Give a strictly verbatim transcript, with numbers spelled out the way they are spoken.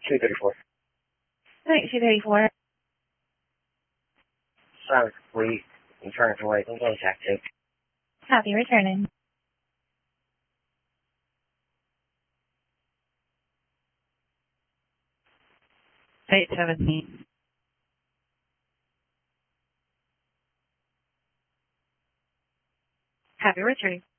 two thirty-four. Thanks, two thirty-four. Sounds complete. I'm turning for weight. I'm going tactic. Copy, returning. eight seventeen. Copy, returning.